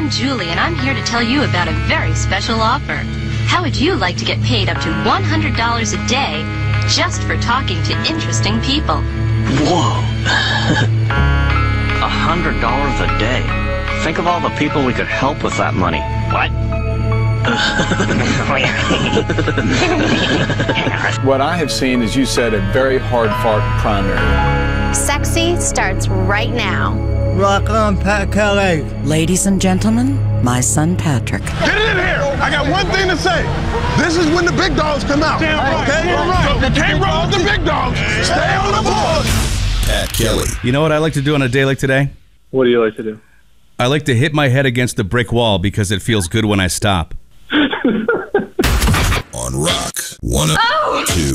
I'm Julie, and I'm here to tell you about a very special offer. How would you like to get paid up to $100 a day just for talking to interesting people? Whoa. $100 a day. Think of all the people we could help with that money. What? What I have seen, as you said, a very hard-fought primary. Sexy starts right now. Rock on, Pat Kelly. Ladies and gentlemen, my son Patrick. Get in here! I got one thing to say. This is when the big dogs come out. Damn right. Okay? Damn right. So you can't roll with the big dogs. Stay on the board. Pat Kelly. You know what I like to do on a day like today? What do you like to do? I like to hit my head against the brick wall because it feels good when I stop. On Rock 102.